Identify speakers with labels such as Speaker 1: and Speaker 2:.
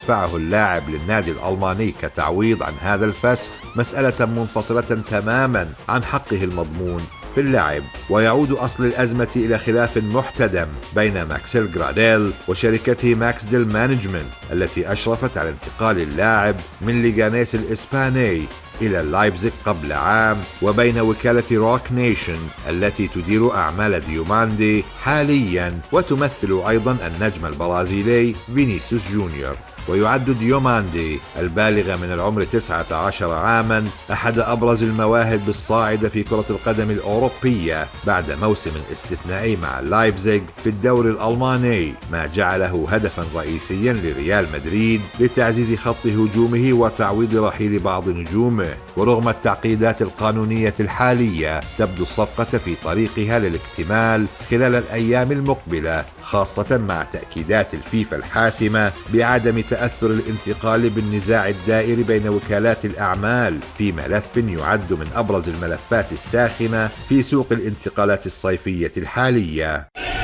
Speaker 1: يدفعه اللاعب للنادي الألماني كتعويض عن هذا الفسخ مسألة منفصلة تماما عن حقه المضمون في اللعب. ويعود أصل الأزمة إلى خلاف محتدم بين ماكسيل جراديل وشركته ماكس ديل مانجمنت التي أشرفت على انتقال اللاعب من ليغانيس الإسباني إلى لايبزيغ قبل عام، وبين وكالة روك نيشن التي تدير أعمال ديوماندي حاليا وتمثل أيضا النجم البرازيلي فينيسيوس جونيور. ويعد ديوماندي البالغ من العمر 19 عاما أحد أبرز المواهب الصاعدة في كرة القدم الأوروبية بعد موسم استثنائي مع لايبزيغ في الدوري الألماني، ما جعله هدفا رئيسيا لريال مدريد لتعزيز خط هجومه وتعويض رحيل بعض نجومه. ورغم التعقيدات القانونية الحالية تبدو الصفقة في طريقها للاكتمال خلال الأيام المقبلة، خاصة مع تأكيدات الفيفا الحاسمة بعدم تأثر الانتقال بالنزاع الدائر بين وكالات الأعمال في ملف يعد من أبرز الملفات الساخنة في سوق الانتقالات الصيفية الحالية.